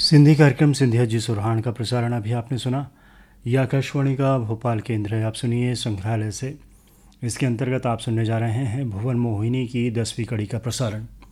सिंधी कार्यक्रम सिंधिया जी सुरहान का प्रसारण अभी आपने सुना। यह आकाशवाणी का भोपाल केंद्र है। आप सुनिए संग्रहालय से। इसके अंतर्गत आप सुनने जा रहे हैं भुवन मोहिनी की 10वीं कड़ी का प्रसारण।